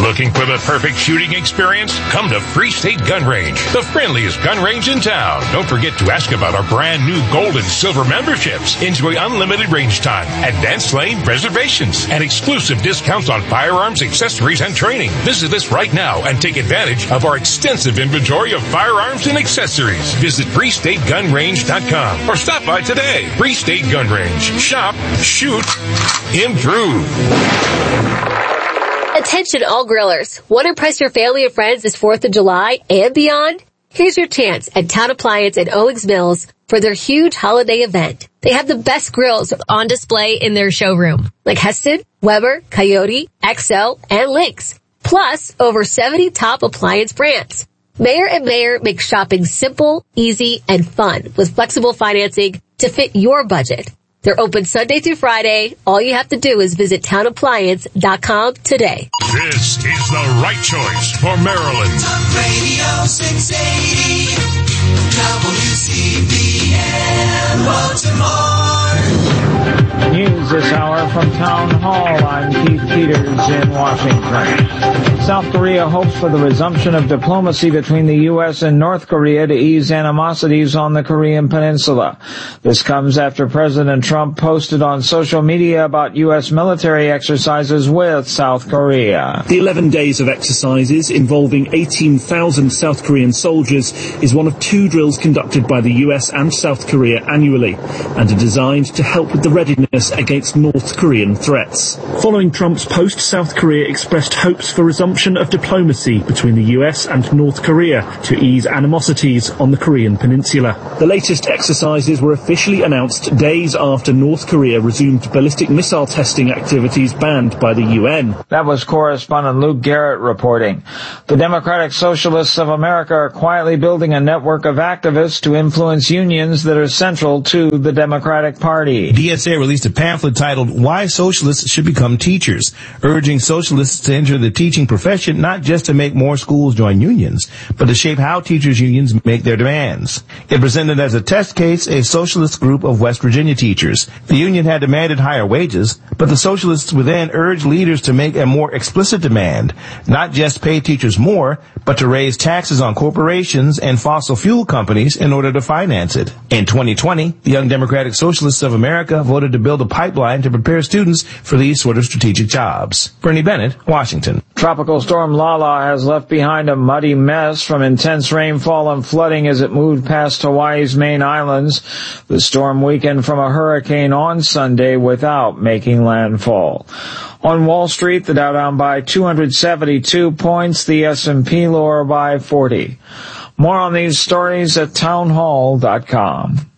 Looking for the perfect shooting experience? Come to Free State Gun Range, the friendliest gun range in town. Don't forget to ask about our brand new gold and silver memberships. Enjoy unlimited range time, advanced lane reservations, and exclusive discounts on firearms, accessories, and training. Visit us right now and take advantage of our extensive inventory of firearms and accessories. Visit FreeStateGunRange.com or stop by today. Free State Gun Range. Shop, shoot, improve. Attention all grillers. Want to impress your family and friends this 4th of July and beyond? Here's your chance at Town Appliance at Owings Mills for their huge holiday event. They have the best grills on display in their showroom, like Heston, Weber, Coyote, XL, and Lynx. Plus, over 70 top appliance brands. Mayer & Mayer makes shopping simple, easy, and fun with flexible financing to fit your budget. They're open Sunday through Friday. All you have to do is visit townappliance.com today. This is the right choice for Maryland. Talk Radio 680, WCBM Baltimore. News this hour from Town Hall. I'm Keith Peters in Washington. South Korea hopes for the resumption of diplomacy between the U.S. and North Korea to ease animosities on the Korean Peninsula. This comes after President Trump posted on social media about U.S. military exercises with South Korea. The 11 days of exercises involving 18,000 South Korean soldiers is one of 2 drills conducted by the U.S. and South Korea annually and are designed to help with the readiness against North Korean threats. Following Trump's post, South Korea expressed hopes for resumption of diplomacy between the US and North Korea to ease animosities on the Korean Peninsula. The latest exercises were officially announced days after North Korea resumed ballistic missile testing activities banned by the UN. That was correspondent Luke Garrett reporting. The Democratic Socialists of America are quietly building a network of activists to influence unions that are central to the Democratic Party. DSA released a pamphlet titled Why Socialists Should Become Teachers, urging socialists to enter the teaching profession not just to make more schools join unions, but to shape how teachers' unions make their demands. It presented as a test case a socialist group of West Virginia teachers. The union had demanded higher wages, but the socialists would then urge leaders to make a more explicit demand, not just pay teachers more, but to raise taxes on corporations and fossil fuel companies in order to finance it. In 2020, the Young Democratic Socialists of America voted to build a pipeline to prepare students for these sort of strategic jobs. Bernie Bennett, Washington. Tropical storm Lala has left behind a muddy mess from intense rainfall and flooding as it moved past Hawaii's main islands. The storm weakened from a hurricane on Sunday without making landfall. On Wall Street, the Dow down by 272 points, the S&P lower by 40. More on these stories at townhall.com.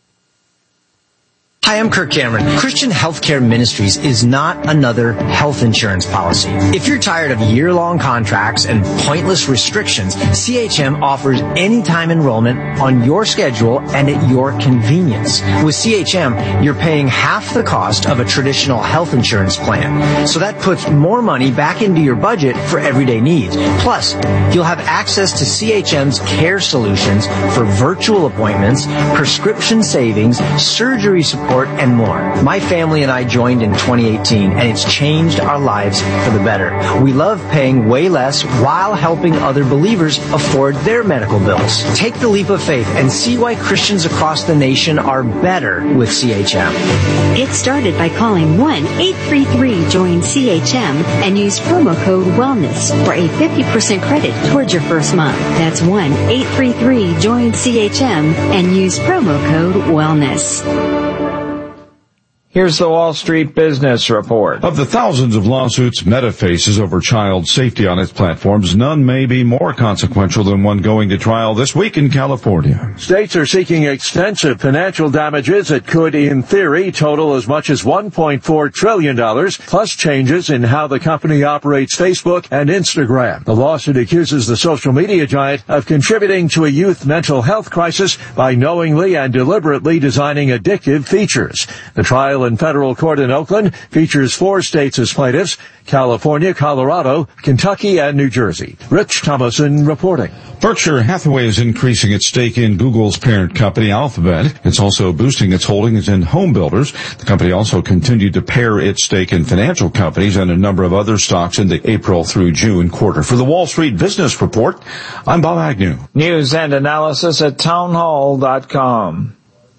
Hi, I'm Kirk Cameron. Christian Healthcare Ministries is not another health insurance policy. If you're tired of year-long contracts and pointless restrictions, CHM offers anytime enrollment on your schedule and at your convenience. With CHM, you're paying half the cost of a traditional health insurance plan. So that puts more money back into your budget for everyday needs. Plus, you'll have access to CHM's care solutions for virtual appointments, prescription savings, surgery support, and more. My family and I joined in 2018, and it's changed our lives for the better. We love paying way less while helping other believers afford their medical bills. Take the leap of faith and see why Christians across the nation are better with CHM. Get started by calling 1-833-JOIN-CHM and use promo code WELLNESS for a 50% credit towards your first month. That's 1-833-JOIN-CHM and use promo code WELLNESS. Here's the Wall Street Business Report. Of the thousands of lawsuits Meta faces over child safety on its platforms, none may be more consequential than one going to trial this week in California. States are seeking extensive financial damages that could, in theory, total as much as $1.4 trillion, plus changes in how the company operates Facebook and Instagram. The lawsuit accuses the social media giant of contributing to a youth mental health crisis by knowingly and deliberately designing addictive features. The trial trial in federal court in Oakland features 4 states as plaintiffs: California, Colorado, Kentucky, and New Jersey. Rich Thomason reporting. Berkshire Hathaway is increasing its stake in Google's parent company, Alphabet. It's also boosting its holdings in home builders. The company also continued to pare its stake in financial companies and a number of other stocks in the April through June quarter. For the Wall Street Business Report, I'm Bob Agnew. News and analysis at townhall.com.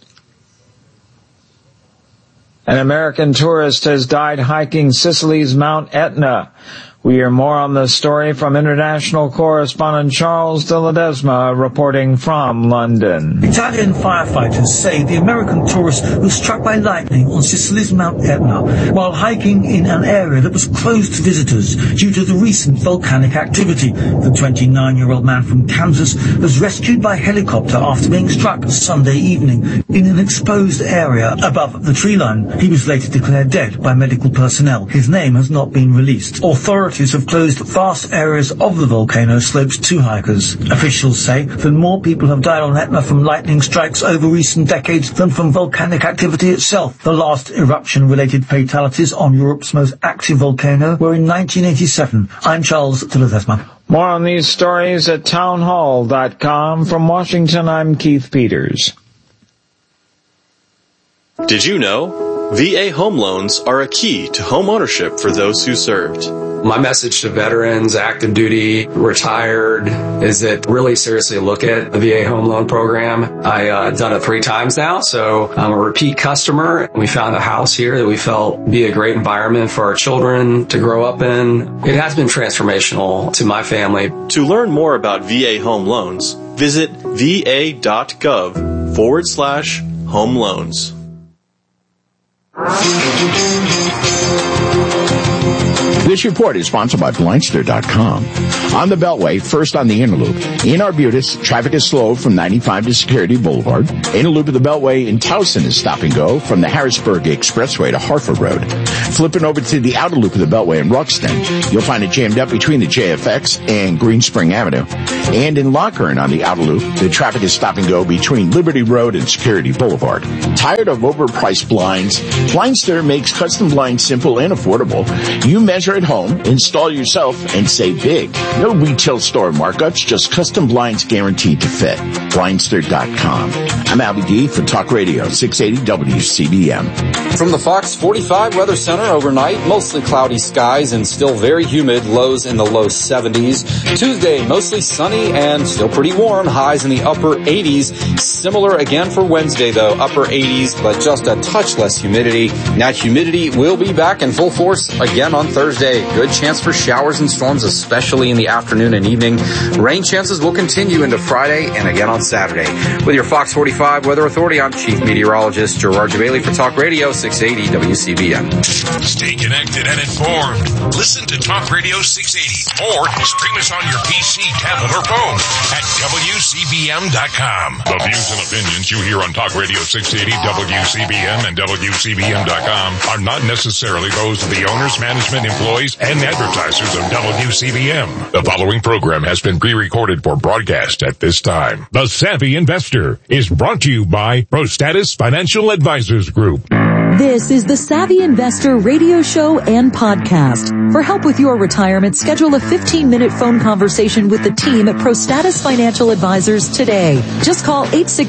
An American tourist has died hiking Sicily's Mount Etna. We hear more on the story from international correspondent Charles de Ledesma reporting from London. Italian firefighters say the American tourist was struck by lightning on Sicily's Mount Etna while hiking in an area that was closed to visitors due to the recent volcanic activity. The 29-year-old man from Kansas was rescued by helicopter after being struck Sunday evening in an exposed area above the tree line. He was later declared dead by medical personnel. His name has not been released. Authorities have closed vast areas of the volcano slopes to hikers. Officials say that more people have died on Etna from lightning strikes over recent decades than from volcanic activity itself. The last eruption-related fatalities on Europe's most active volcano were in 1987. I'm Charles de Ledesma. More on these stories at townhall.com. From Washington, I'm Keith Peters. Did you know? VA home loans are a key to home ownership for those who served. My message to veterans, active duty, retired, is that really seriously look at the VA home loan program. I've done it 3 times now, so I'm a repeat customer. We found a house here that we felt would be a great environment for our children to grow up in. It has been transformational to my family. To learn more about VA home loans, visit va.gov/home loans. This report is sponsored by Blindster.com. On the Beltway, first on the inner loop. In Arbutus, traffic is slow from 95 to Security Boulevard. Inner loop of the Beltway in Towson is stop and go from the Harrisburg Expressway to Hartford Road. Flipping over to the outer loop of the Beltway in Ruxton, you'll find it jammed up between the JFX and Green Spring Avenue. And in Lockern on the outer loop, the traffic is stop and go between Liberty Road and Security Boulevard. Tired of overpriced blinds? Blindster makes custom blinds simple and affordable. You measure at home, install yourself, and save big. No retail store markups, just custom blinds guaranteed to fit. Blindster.com. I'm Albie D for Talk Radio 680 WCBM. From the Fox 45 Weather Center overnight, mostly cloudy skies and still very humid, lows in the low 70s. Tuesday, mostly sunny and still pretty warm, highs in the upper 80s. Similar again for Wednesday though, upper 80s, but just a touch less humidity. That humidity will be back in full force again on Thursday. Good chance for showers and storms, especially in the afternoon and evening. Rain chances will continue into Friday and again on Saturday. With your Fox 45 Weather Authority, I'm Chief Meteorologist Gerard Bailey for Talk Radio 680 WCBM. Stay connected and informed. Listen to Talk Radio 680 or stream us on your PC, tablet, or phone at WCBM.com. The views and opinions you hear on Talk Radio 680, WCBM, and WCBM.com are not necessarily those of the owners, management, employees, and advertisers of WCBM. The following program has been pre-recorded for broadcast at this time. The Savvy Investor is brought to you by ProStatus Financial Advisors Group. This is the Savvy Investor radio show and podcast. For help with your retirement, schedule a 15-minute phone conversation with the team at ProStatus Financial Advisors today. Just call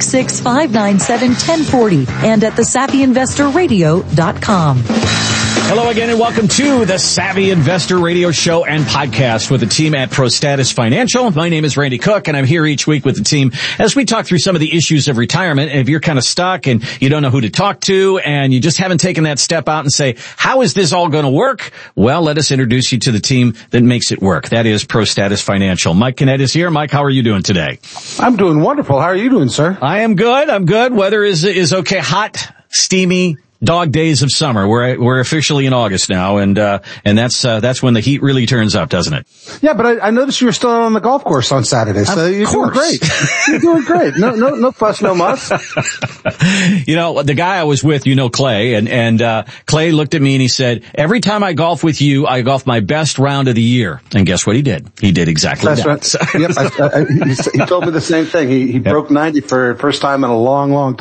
866-597-1040 and at thesavvyinvestorradio.com. Hello again and welcome to the Savvy Investor radio show and podcast with the team at ProStatus Financial. My name is Randy Cook and I'm here each week with the team as we talk through some of the issues of retirement. And if you're kind of stuck and you don't know who to talk to and you just haven't taken that step out and say, how is this all going to work? Well, let us introduce you to the team that makes it work. That is ProStatus Financial. Mike Kinnett is here. Mike, how are you doing today? I'm doing wonderful. How are you doing, sir? I am good. I'm good. Weather is okay. Hot, steamy, dog days of summer. We're officially in August now, and that's when the heat really turns up, doesn't it? Yeah, but I noticed you were still on the golf course on Saturday, so you're doing great. You're doing great. No fuss, no muss. You know, the guy I was with, Clay, and Clay looked at me and he said, every time I golf with you, I golf my best round of the year. And guess what he did? He did exactly that. That's right. Yep, he told me the same thing. He broke 90 for the first time in a long, long time.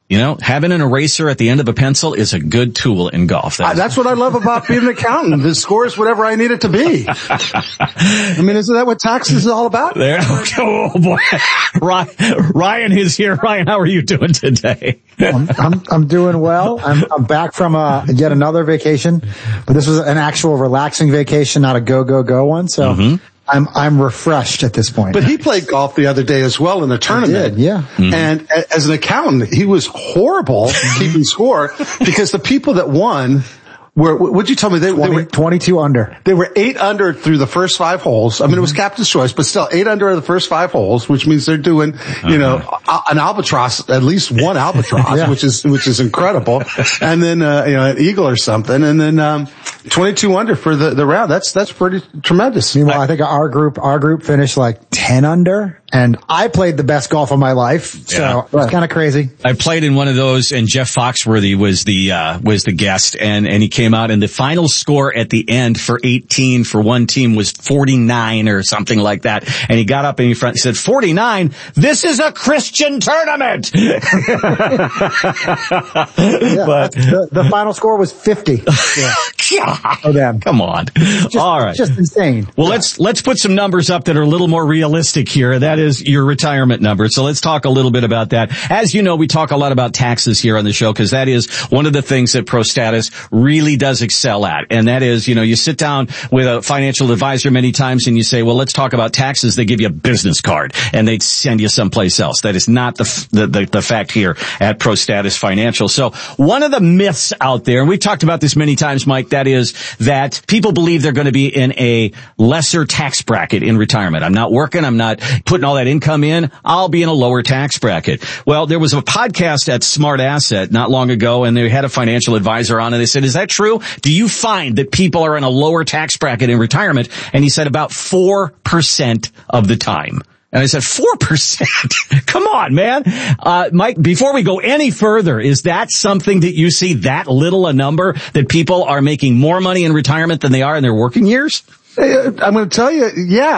You know, having an eraser at the end of a pencil is a good tool in golf. That's what I love about being an accountant. The score is whatever I need it to be. I mean, isn't that what taxes is all about? There. Oh boy. Ryan is here. Ryan, how are you doing today? I'm doing well. I'm back from yet another vacation, but this was an actual relaxing vacation, not a go one. So I'm refreshed at this point. But he played golf the other day as well in the tournament. I did, yeah. And as an accountant, he was horrible keeping score because the people that won what'd you tell me? They were 22 under. They were 8 under through the first 5 holes. I mean, it was captain's choice, but still 8 under the first 5 holes, which means they're doing, you know, an albatross, at least one albatross, which is incredible. And then, an eagle or something. And then, 22 under for the round. That's pretty tremendous. Meanwhile, I think our group finished like 10 under. And I played the best golf of my life, so it's kind of crazy. I played in one of those, and Jeff Foxworthy was the guest, and he came out, and the final score at the end for 18 for one team was 49 or something like that. And he got up and he said, 49? This is a Christian tournament! But the final score was 50. Oh, damn. Come on. All right. Just insane. Well, let's put some numbers up that are a little more realistic here. That is your retirement number. So let's talk a little bit about that. As you know, we talk a lot about taxes here on the show because that is one of the things that ProStatus really does excel at. And that is, you sit down with a financial advisor many times and you say, well, let's talk about taxes. They give you a business card and they send you someplace else. That is not the fact here at ProStatus Financial. So one of the myths out there, and we've talked about this many times, Mike, that is that people believe they're going to be in a lesser tax bracket in retirement. I'm not working. I'm not putting all that income in. I'll be in a lower tax bracket. Well, there was a podcast at Smart Asset not long ago, and they had a financial advisor on, and they said, is that true? Do you find that people are in a lower tax bracket in retirement? And he said about 4% of the time. And I said, 4%? Come on, man. Mike, before we go any further, is that something that you see that little a number that people are making more money in retirement than they are in their working years? I'm going to tell you,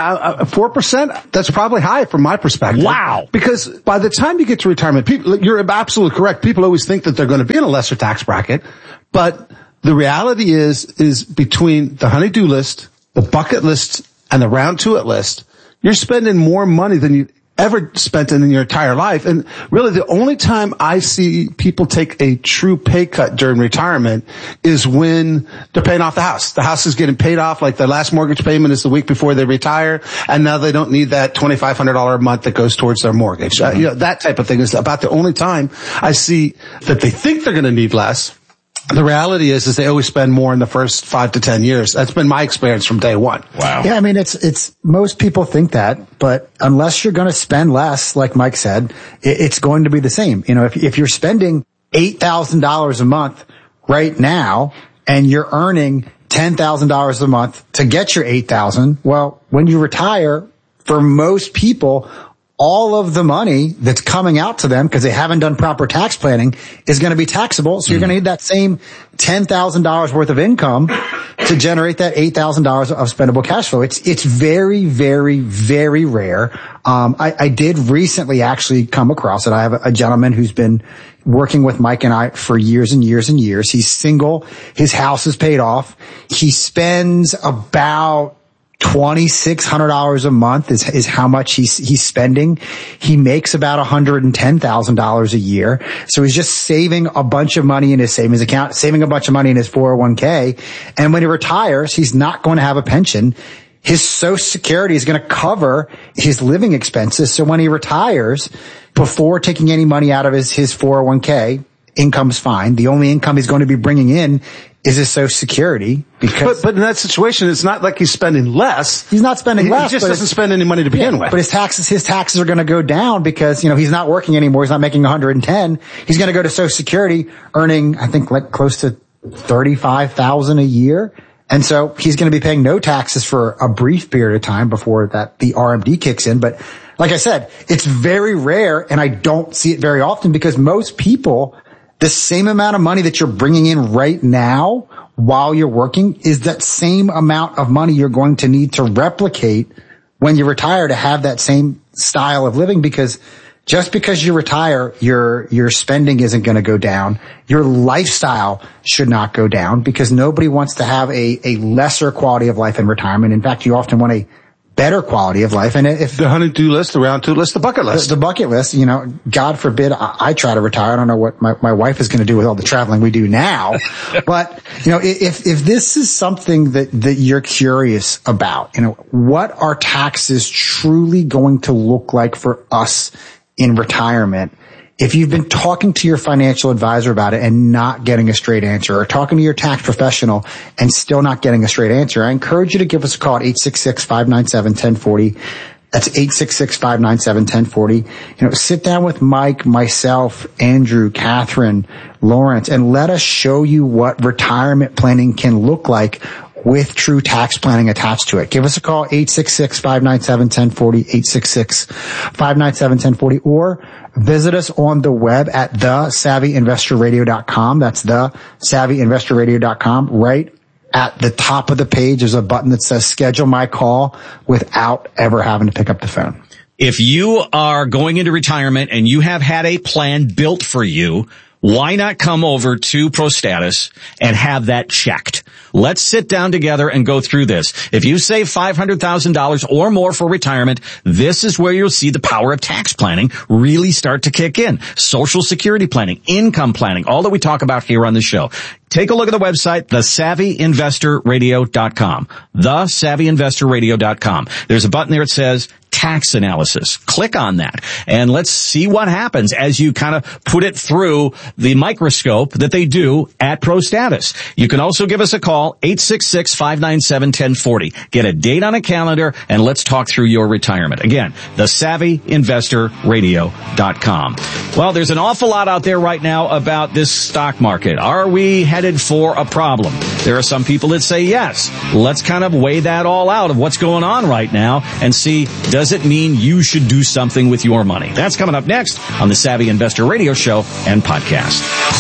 4%, that's probably high from my perspective. Wow. Because by the time you get to retirement, you're absolutely correct. People always think that they're going to be in a lesser tax bracket. But the reality is between the honey-do list, the bucket list, and the round to it list, you're spending more money than you ever spent in your entire life. And really the only time I see people take a true pay cut during retirement is when they're paying off the house. The house is getting paid off, like the last mortgage payment is the week before they retire, and now they don't need that $2,500 a month that goes towards their mortgage. That type of thing is about the only time I see that they think they're going to need less. The reality is they always spend more in the first 5 to 10 years. That's been my experience from day one. Wow. Yeah, I mean, it's most people think that, but unless you're going to spend less, like Mike said, it's going to be the same. If you're spending $8,000 a month right now and you're earning $10,000 a month to get your $8,000, well, when you retire, for most people, all of the money that's coming out to them because they haven't done proper tax planning is going to be taxable. So you're going to need that same $10,000 worth of income to generate that $8,000 of spendable cash flow. It's very, very, very rare. I did recently actually come across it. I have a gentleman who's been working with Mike and I for years and years and years. He's single. His house is paid off. He spends about $2,600 a month is how much he's spending. He makes about $110,000 a year. So he's just saving a bunch of money in his savings account, saving a bunch of money in his 401k. And when he retires, he's not going to have a pension. His Social Security is going to cover his living expenses. So when he retires, before taking any money out of his 401k, income's fine. The only income he's going to be bringing in is his Social Security. Because but in that situation, it's not like he's spending less. He's not spending less. He just doesn't spend any money to begin with. But his taxes are going to go down because, he's not working anymore. He's not making 110. He's going to go to Social Security earning, I think, like close to $35,000 a year. And so he's going to be paying no taxes for a brief period of time before the RMD kicks in. But like I said, it's very rare, and I don't see it very often because most people, the same amount of money that you're bringing in right now while you're working is that same amount of money you're going to need to replicate when you retire to have that same style of living because Just because you retire, your spending isn't going to go down. Your lifestyle should not go down because nobody wants to have a lesser quality of life in retirement. In fact, you often want a better quality of life. And if the honey-do list, the round two list, the bucket list. The bucket list, God forbid I try to retire. I don't know what my wife is going to do with all the traveling we do now. But, if this is something that you're curious about, what are taxes truly going to look like for us in retirement? If you've been talking to your financial advisor about it and not getting a straight answer, or talking to your tax professional and still not getting a straight answer, I encourage you to give us a call at 866-597-1040. That's 866-597-1040. Sit down with Mike, myself, Andrew, Catherine, Lawrence, and let us show you what retirement planning can look like with true tax planning attached to it. Give us a call, 866-597-1040, 866-597-1040, or visit us on the web at thesavvyinvestorradio.com. That's thesavvyinvestorradio.com. Right at the top of the page, there's a button that says schedule my call without ever having to pick up the phone. If you are going into retirement and you have had a plan built for you, why not come over to ProStatus and have that checked? Let's sit down together and go through this. If you save $500,000 or more for retirement, this is where you'll see the power of tax planning really start to kick in. Social Security planning, income planning, all that we talk about here on the show. Take a look at the website, thesavvyinvestorradio.com. Thesavvyinvestorradio.com. There's a button there that says tax analysis. Click on that and let's see what happens as you kind of put it through the microscope that they do at ProStatus. You can also give us a call, 866-597-1040. Get a date on a calendar and let's talk through your retirement. Again, thesavvyinvestorradio.com. Well, there's an awful lot out there right now about this stock market. Are we headed for a problem? There are some people that say yes. Let's kind of weigh that all out of what's going on right now and see, does it mean you should do something with your money? That's coming up next on the Savvy Investor Radio Show and Podcast.